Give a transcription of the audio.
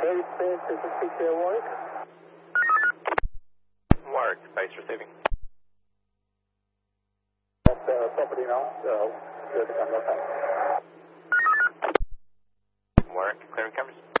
Dave Space, this is PK Warwick. Warwick, Space receiving. That's property now, so good to come, no time. Warwick, clearing cameras.